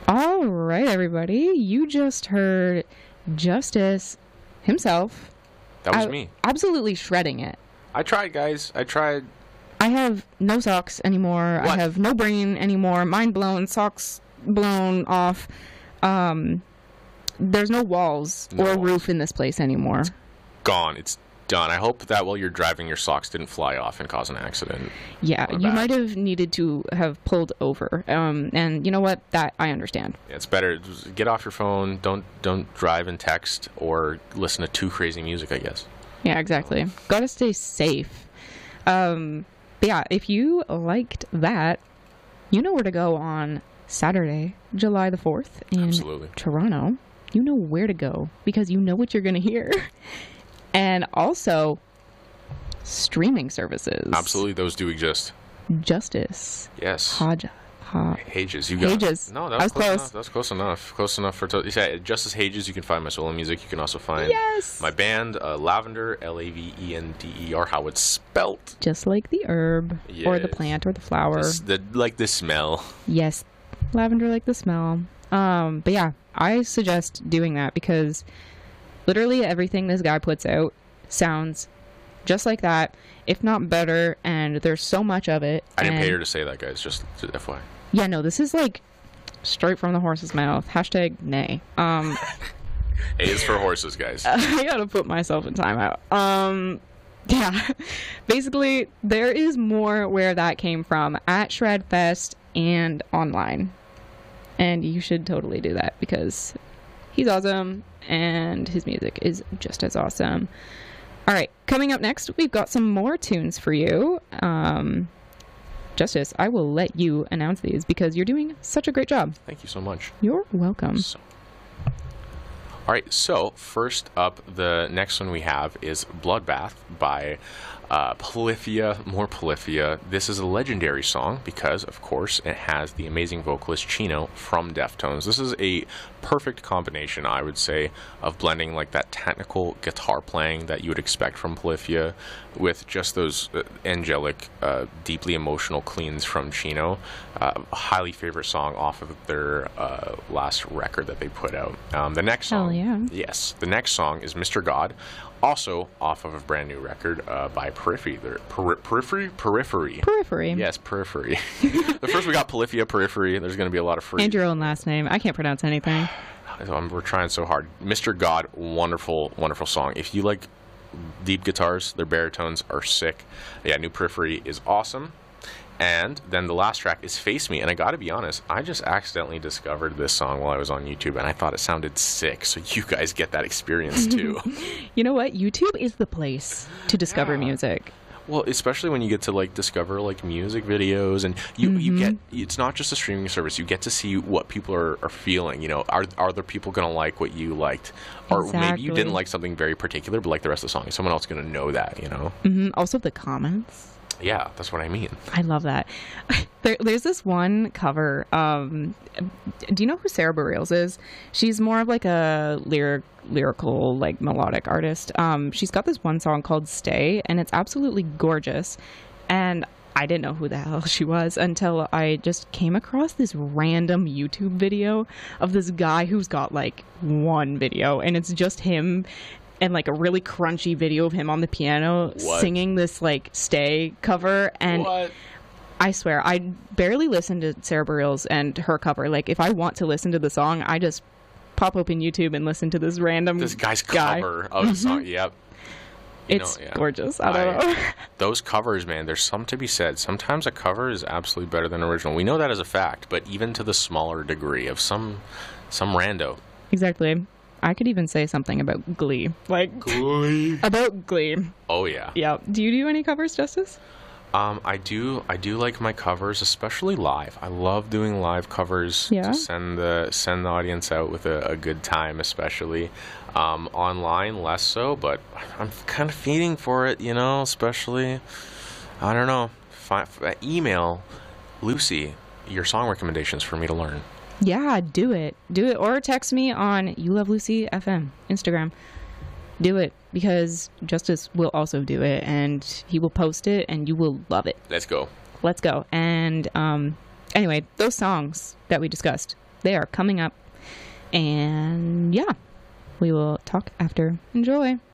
All right, everybody. You just heard Justice himself. That was me. Absolutely shredding it. I tried, guys. I tried. I have no socks anymore. What? I have no brain anymore. Mind blown. Socks blown off. There's no walls or roof in this place anymore. Gone. It's done. I hope that while you're driving, your socks didn't fly off and cause an accident. Yeah, you might have needed to have pulled over. And you know what? That I understand. Yeah, it's better. Just get off your phone. Don't drive and text or listen to too crazy music, I guess. Yeah, exactly. Gotta stay safe. But yeah, if you liked that, you know where to go on Saturday, July the 4th in Toronto. You know where to go because you know what you're going to hear. And also, streaming services. Absolutely, those do exist. Justice. Yes. Hages, you got Hages. No, that was close enough. That's close enough. Close enough for yeah, Justice Hages. You can find my solo music. You can also find my band, Lavender, Lavender, how it's spelt. Just like the herb, or the plant, or the flower. Like the smell. Yes, lavender like the smell. But yeah, I suggest doing that because literally everything this guy puts out sounds just like that, if not better, and there's so much of it. I didn't pay her to say that, guys, just FYI. Yeah, no, this is like straight from the horse's mouth. Hashtag nay. A is for horses, guys. I gotta put myself in timeout. Yeah, basically, there is more where that came from at Shredfest and online. And you should totally do that because he's awesome and his music is just as awesome. All right, coming up next, we've got some more tunes for you. Justice, I will let you announce these because you're doing such a great job. Thank you so much. You're welcome. All right, so first up, the next one we have is Bloodbath by Polyphia, more Polyphia. This is a legendary song because, of course, it has the amazing vocalist Chino from Deftones. This is a perfect combination, I would say, of blending like that technical guitar playing that you would expect from Polyphia with just those angelic, deeply emotional cleans from Chino. Highly favorite song off of their last record that they put out. The next song, yes, the next song is Mr. God, also off of a brand new record by Periphery. Periphery. Yes, Periphery. The first we got Polyphia, Periphery. There's going to be a lot of free. And your own last name. I can't pronounce anything. We're trying so hard. Mr. God, wonderful, wonderful song. If you like deep guitars, their baritones are sick. Yeah, new Periphery is awesome. And then the last track is Face Me. And I got to be honest, I just accidentally discovered this song while I was on YouTube, and I thought it sounded sick. So you guys get that experience too. You know what? YouTube is the place to discover music. Well, especially when you get to like discover like music videos, and you get, it's not just a streaming service. You get to see what people are feeling. You know, are there people gonna like what you liked, or maybe you didn't like something very particular, but like the rest of the song, someone else gonna know that. You know. Also the comments. Yeah, that's what I mean. I love that. There's this one cover. Do you know who Sarah Bareilles is? She's more of like a lyrical, like melodic artist. She's got this one song called Stay, and it's absolutely gorgeous. And I didn't know who the hell she was until I just came across this random YouTube video of this guy who's got like one video, and it's just him and like a really crunchy video of him on the piano singing this like Stay cover. And I swear I barely listen to Sarah Bareilles and her cover. Like if I want to listen to the song, I just pop open YouTube and listen to this guy's cover of the song. Yep. It's gorgeous. I don't know. Those covers, man, there's something to be said. Sometimes a cover is absolutely better than original. We know that as a fact, but even to the smaller degree of some rando. Exactly. I could even say something about Glee. Like Glee. About Glee. Oh yeah. Yeah. Do you do any covers, Justice? I do like my covers, especially live. I love doing live covers to send the audience out with a good time, especially. Online, less so, but I'm kind of feeding for it, you know, especially, I don't know, email Lucy your song recommendations for me to learn. Yeah, do it. Or text me on You Love Lucy FM, Instagram. Do it, because Justice will also do it, and he will post it, and you will love it. Let's go. And anyway, those songs that we discussed, They are coming up. And yeah, we will talk after. Enjoy.